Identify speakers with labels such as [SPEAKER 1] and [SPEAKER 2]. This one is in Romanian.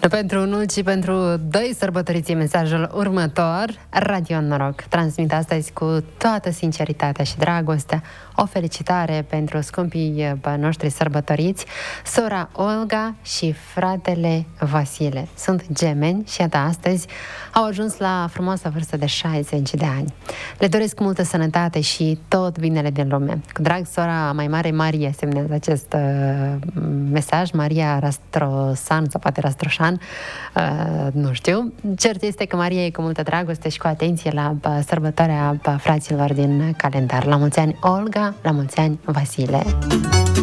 [SPEAKER 1] Pentru unul și pentru doi sărbătoriți mesajul următor. Radio Noroc transmit astăzi cu toată sinceritatea și dragostea o felicitare pentru scumpii noștri sărbătoriți, sora Olga și fratele Vasile. Sunt gemeni și iată astăzi au ajuns la frumoasa vârstă de 60 de ani. Le doresc multă sănătate și tot binele din lume. Cu drag, sora mai mare Maria semnează acest mesaj, Maria Rastrosan sau poate Rastroșan, nu știu. Cert este că Maria e cu multă dragoste și cu atenție la sărbătoarea fraților din calendar. La mulți ani Olga, la mulți ani Vasile.